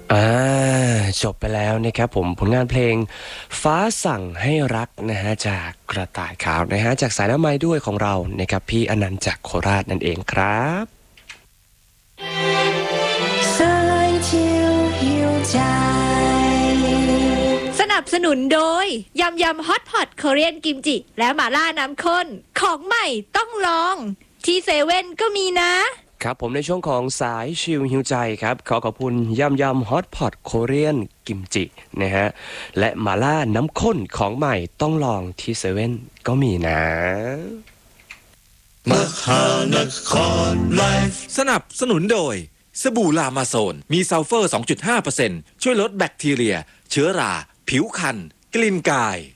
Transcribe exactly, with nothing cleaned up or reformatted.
อ่าจบไปแล้วนะครับผมผลงานเพลงฟ้าสั่งให้รักนะฮะจากกระต่ายขาวนะฮะจากสายน้ำไม้ด้วยของเรานะครับพี่อนันต์จากโคราชนั่นเองครับสายเที่ยวหิวใจสนับสนุนโดยยำยำฮอตพอตคอเรียนกิมจิและหม่าล่าน้ำข้นของใหม่ต้องลองที่เซเว่นก็มีนะครับผมในช่วงของสายชิลหิวใจครับขอขอบคุณยำยำฮอตพอตโคเรียนกิมจินะฮะและมาล่าน้ำข้นของใหม่ต้องลองที่เซเว่นก็มีนะมหานครไลฟ์สนับสนุนโดยสบู่ลามาโซนมีซัลเฟอร์ สองจุดห้าเปอร์เซ็นต์ ช่วยลดแบคทีเรียเชื้อราผิวคันกลิ่นกาย